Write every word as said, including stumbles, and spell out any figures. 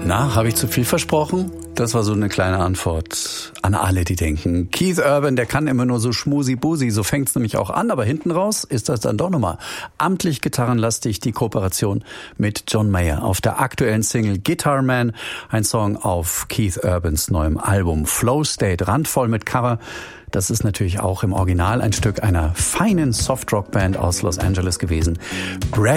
Na, habe ich zu viel versprochen? Das war so eine kleine Antwort an alle, die denken, Keith Urban, der kann immer nur so schmusi-busi, so fängt's nämlich auch an, aber hinten raus ist das dann doch nochmal amtlich gitarrenlastig, die Kooperation mit John Mayer auf der aktuellen Single Guitar Man, ein Song auf Keith Urbans neuem Album Flow State, randvoll mit Cover. Das ist natürlich auch im Original ein Stück einer feinen Softrock-Band aus Los Angeles gewesen.